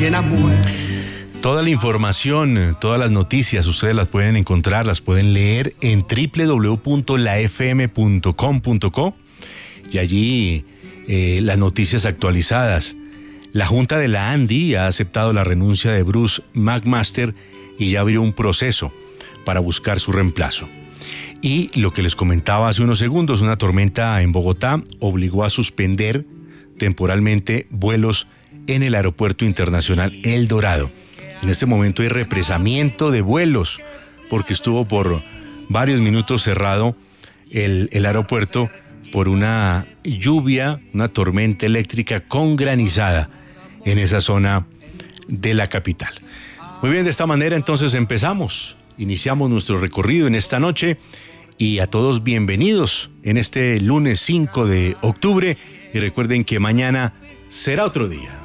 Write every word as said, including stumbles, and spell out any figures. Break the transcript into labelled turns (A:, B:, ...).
A: quien ha muerto.
B: Toda la información, todas las noticias, ustedes las pueden encontrar, las pueden leer en doble u doble u doble u punto la f m punto com punto co y allí eh, las noticias actualizadas. La Junta de la ANDI ha aceptado la renuncia de Bruce McMaster y ya abrió un proceso para buscar su reemplazo. Y lo que les comentaba hace unos segundos, una tormenta en Bogotá obligó a suspender temporalmente vuelos en el Aeropuerto Internacional El Dorado. En este momento hay represamiento de vuelos porque estuvo por varios minutos cerrado el, el aeropuerto por una lluvia, una tormenta eléctrica con granizada en esa zona de la capital. Muy bien, de esta manera entonces empezamos, iniciamos nuestro recorrido en esta noche y a todos bienvenidos en este lunes cinco de octubre y recuerden que mañana será otro día.